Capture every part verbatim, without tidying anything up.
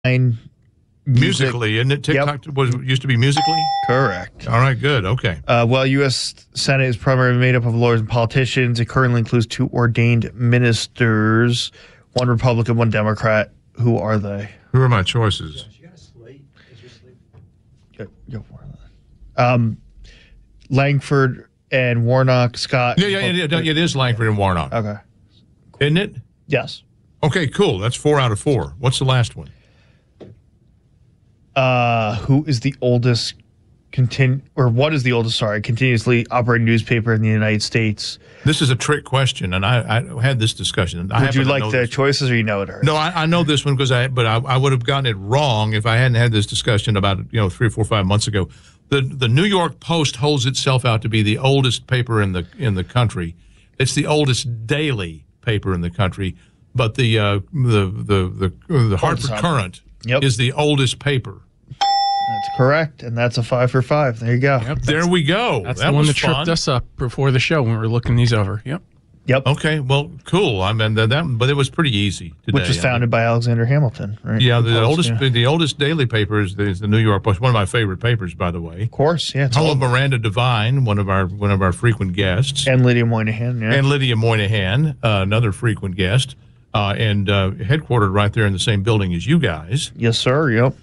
Music. Musically, isn't it? TikTok Yep. was used to be Musically? Correct. All right, good. Okay. Uh, well, U S Senate is primarily made up of lawyers and politicians. It currently includes two ordained ministers, one Republican, one Democrat. Who are they? Who are my choices? Go, go for it. Um, Langford and Warnock, Scott. Yeah, yeah, yeah, yeah, it is Langford and Warnock. Okay. Isn't it? Yes. Okay, cool. That's four out of four. What's the last one? Uh, who is the oldest continu- or what is the oldest, sorry, continuously operating newspaper in the United States? This is a trick question, and I, I had this discussion. I Would you happen to like know the this. choices, or you know it already? No, I, I know this one because I, but I, I would have gotten it wrong if I hadn't had this discussion about you know three, four, five months ago. The the New York Post holds itself out to be the oldest paper in the in the country. It's the oldest daily paper in the country, but the uh, the the the the Hartford Courant Yep. is the oldest paper. That's correct, and that's a five for five. There you go. Yep, There we go. That's that the one was that tripped fun. us up before the show when we were looking these over. Yep. Yep. Okay, well, cool. I mean that, that but it was pretty easy today. Which was I founded mean, by Alexander Hamilton, right? Yeah, the Post, oldest yeah. the oldest daily paper is the, is the New York Post. One of my favorite papers, by the way. Of course, yeah. It's Hello, old. Miranda Devine, one of our one of our frequent guests, And Lydia Moynihan, yeah. and Lydia Moynihan, uh, another frequent guest, uh, and uh, headquartered right there in the same building as you guys. Yes, sir. Yep.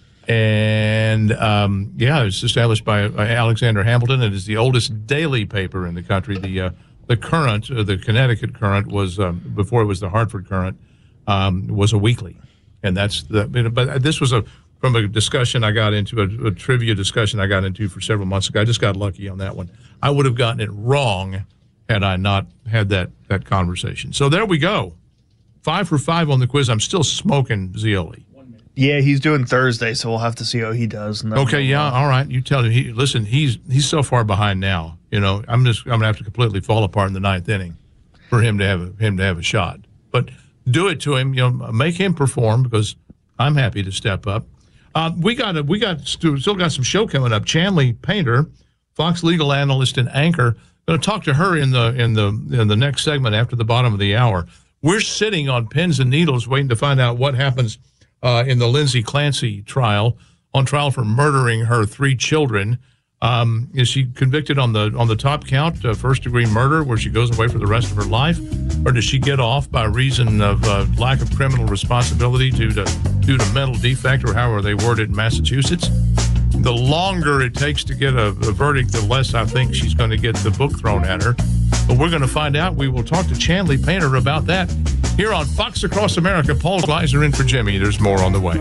And um, yeah, it was established by uh, Alexander Hamilton. It is the oldest daily paper in the country. The uh, the Current, uh, the Connecticut Current, was um, before it was the Hartford Current, um, was a weekly, and that's the. But this was a from a discussion I got into a, a trivia discussion I got into for several months ago. I just got lucky on that one. I would have gotten it wrong had I not had that that conversation. So there we go, five for five on the quiz. I'm still smoking Zioli. Yeah, he's doing Thursday, so we'll have to see how he does. And then Okay, we'll, yeah, uh, all right. You tell him. He, listen, he's he's so far behind now. You know, I'm just I'm gonna have to completely fall apart in the ninth inning for him to have a, him to have a shot. But do it to him. You know, make him perform because I'm happy to step up. Uh, we got a, we got still got some show coming up. Chanley Painter, Fox legal analyst and anchor. Going to talk to her in the in the in the next segment after the bottom of the hour. We're sitting on pins and needles waiting to find out what happens Uh, in the Lindsay Clancy trial, on trial for murdering her three children. Um, is she convicted on the on the top count, uh, first degree murder, where she goes away for the rest of her life, or does she get off by reason of uh, lack of criminal responsibility due to due to mental defect, or however they word it in Massachusetts? The longer it takes to get a, a verdict, the less I think she's going to get the book thrown at her. But we're going to find out. We will talk to Chanley Painter about that here on Fox Across America. Paul Gleiser in for Jimmy. There's more on the way.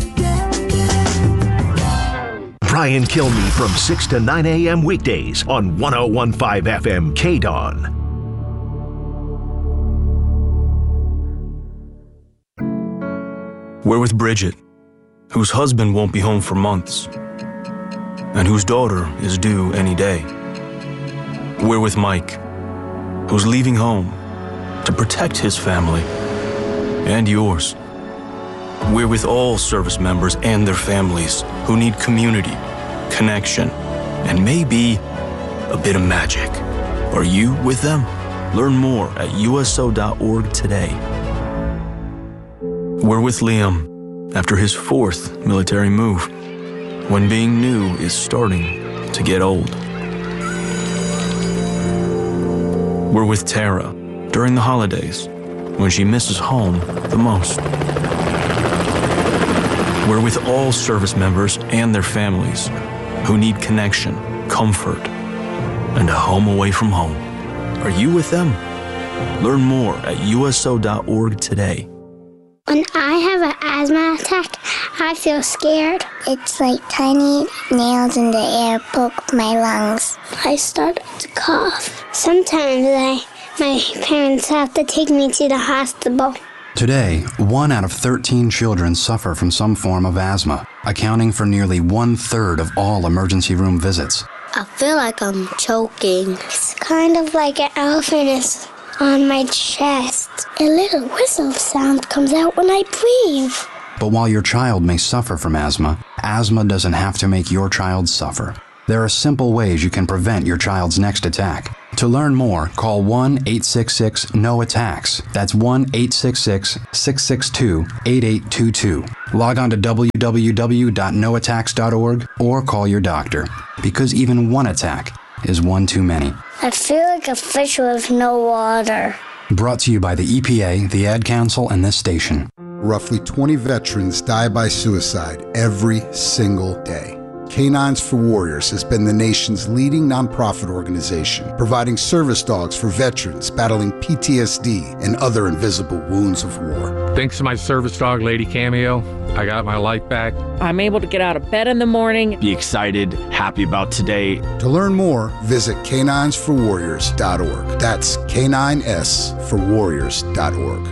Brian Kilmeade from six to nine a.m. weekdays on one oh one point five F M K D O N. We're with Bridget, whose husband won't be home for months, and whose daughter is due any day. We're with Mike, who's leaving home to protect his family and yours. We're with all service members and their families who need community, connection, and maybe a bit of magic. Are you with them? Learn more at U S O dot org today. We're with Liam after his fourth military move, when being new is starting to get old. We're with Tara during the holidays, when she misses home the most. We're with all service members and their families who need connection, comfort, and a home away from home. Are you with them? Learn more at U S O dot org today. When I have an asthma attack, I feel scared. It's like tiny nails in the air poke my lungs. I start to cough. Sometimes I, my parents have to take me to the hospital. Today, one out of thirteen children suffer from some form of asthma, accounting for nearly one-third of all emergency room visits. I feel like I'm choking. It's kind of like an elephant is on my chest. A little whistle sound comes out when I breathe. But while your child may suffer from asthma, asthma doesn't have to make your child suffer. There are simple ways you can prevent your child's next attack. To learn more, call one eight six six N O A T A X. That's one eight six six, six six two, eight eight two two. Log on to w w w dot no attacks dot org or call your doctor, because even one attack is one too many. I feel like a fish with no water. Brought to you by the E P A, the Ad Council, and this station. Roughly twenty veterans die by suicide every single day. Canines for Warriors has been the nation's leading nonprofit organization, providing service dogs for veterans battling P T S D and other invisible wounds of war. Thanks to my service dog, Lady Cameo, I got my life back. I'm able to get out of bed in the morning. Be excited, happy about today. To learn more, visit canines for warriors dot org. That's K nine S for warriors dot org.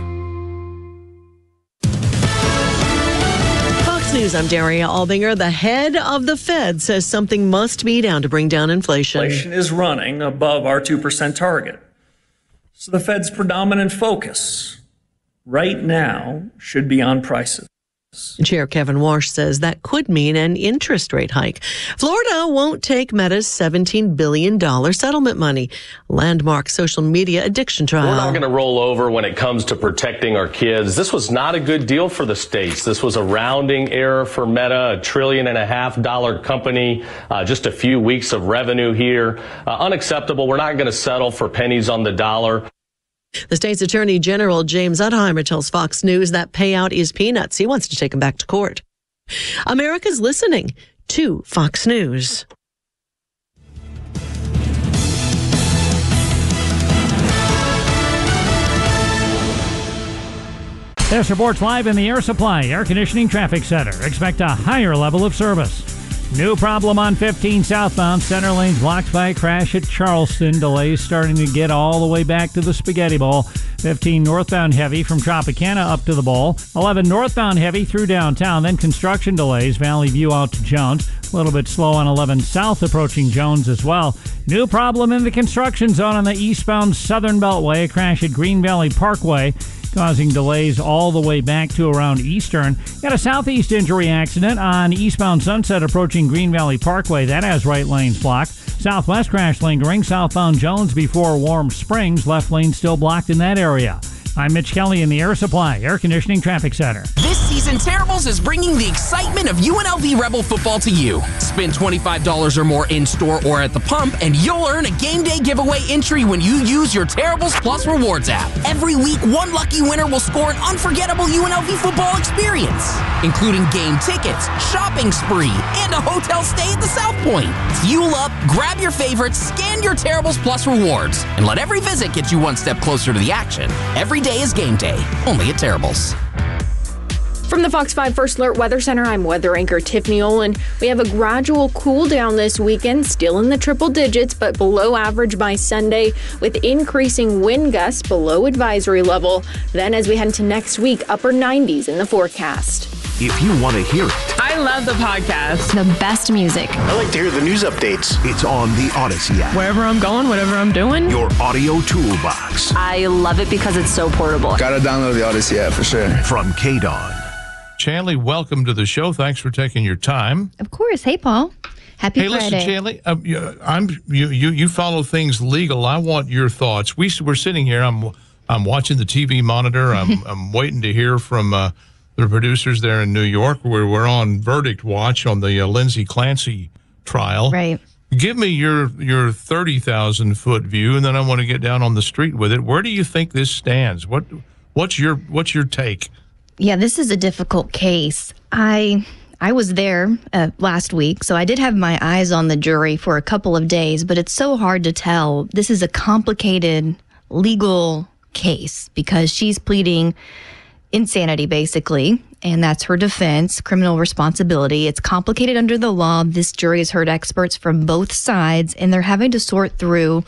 News, I'm Daria Albinger. The head of the Fed says something must be done to bring down inflation. Inflation is running above our two percent target. So the Fed's predominant focus right now should be on prices. Chair Kevin Warsh says that could mean an interest rate hike. Florida won't take Meta's seventeen billion dollars settlement money. Landmark social media addiction trial. We're not going to roll over when it comes to protecting our kids. This was not a good deal for the states. This was a rounding error for Meta, a trillion and a half dollar company, uh, just a few weeks of revenue here. Uh, unacceptable. We're not going to settle for pennies on the dollar. The state's attorney general, James Utheimer, tells Fox News that payout is peanuts. He wants to take him back to court. America's listening to Fox News. This reports live in the Air Supply Air Conditioning Traffic Center. Expect a higher level of service. New problem on fifteen southbound. Center lanes blocked by a crash at Charleston. Delays starting to get all the way back to the Spaghetti Bowl. fifteen northbound heavy from Tropicana up to the Bowl. eleven northbound heavy through downtown. Then construction delays. Valley View out to Jones. A little bit slow on eleven south approaching Jones as well. New problem in the construction zone on the eastbound Southern Beltway. A crash at Green Valley Parkway, causing delays all the way back to around Eastern. Got a southeast injury accident on eastbound Sunset approaching Green Valley Parkway. That has right lanes blocked. Southwest crash lingering southbound Jones before Warm Springs. Left lane still blocked in that area. I'm Mitch Kelly in the Air Supply Air Conditioning Traffic Center. This season, Terribles is bringing the excitement of U N L V Rebel football to you. Spend twenty-five dollars or more in-store or at the pump, and you'll earn a game day giveaway entry when you use your Terribles Plus Rewards app. Every week, one lucky winner will score an unforgettable U N L V football experience, including game tickets, shopping spree, and a hotel stay at the South Point. Fuel up, grab your favorites, scan your Terribles Plus Rewards, and let every visit get you one step closer to the action. Every day is game day, only at Terribles. From the Fox five First Alert Weather Center, I'm weather anchor Tiffany Olin. We have a gradual cool down this weekend, still in the triple digits, but below average by Sunday, with increasing wind gusts below advisory level. Then as we head into next week, upper nineties in the forecast. If you want to hear it, I love the podcast. The best music. I like to hear the news updates. It's on the Odyssey app. Wherever I'm going, whatever I'm doing. Your audio toolbox. I love it because it's so portable. Gotta download the Odyssey app for sure. From K D O N. Chanley, welcome to the show. Thanks for taking your time. Of course. Hey, Paul. Happy hey, Friday. Hey, listen, Chanley, uh, you, I'm, you, you, you follow things legal. I want your thoughts. We, we're sitting here. I'm I'm watching the T V monitor. I'm, I'm waiting to hear from uh, the producers there in New York, where we're on verdict watch on the uh, Lindsay Clancy trial. Right. Give me your your thirty thousand foot view, and then I want to get down on the street with it. Where do you think this stands? What what's your what's your take? Yeah, this is a difficult case. I I was there uh, last week, so I did have my eyes on the jury for a couple of days, but it's so hard to tell. This is a complicated legal case because she's pleading insanity, basically, and that's her defense, criminal responsibility. It's complicated under the law. This jury has heard experts from both sides, and they're having to sort through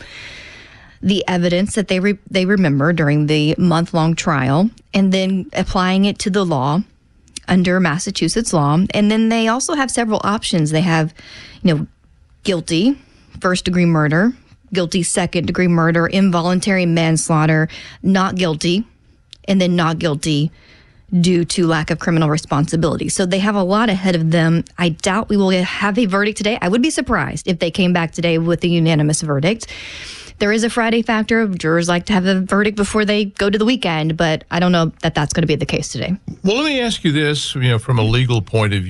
the evidence that they re- they remember during the month-long trial, and then applying it to the law under Massachusetts law. And then they also have several options. They have, you know, guilty, first-degree murder, guilty, second-degree murder, involuntary manslaughter, not guilty, and then not guilty due to lack of criminal responsibility. So they have a lot ahead of them. I doubt we will have a verdict today. I would be surprised if they came back today with a unanimous verdict. there is a Friday factor. Jurors like to have a verdict before they go to the weekend, but I don't know that that's going to be the case today. Well, let me ask you this, you know, from a legal point of view.